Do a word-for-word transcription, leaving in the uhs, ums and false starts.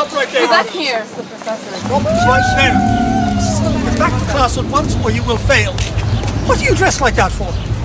Stop right there. Go back here. Stop right there. Get back to class at once or you will fail. What are you dressed like that for?